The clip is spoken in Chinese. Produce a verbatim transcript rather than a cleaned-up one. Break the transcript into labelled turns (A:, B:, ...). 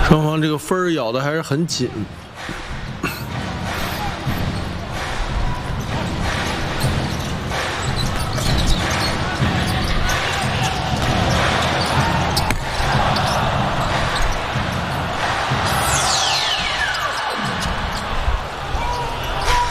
A: 双方这个分儿咬的还是很紧。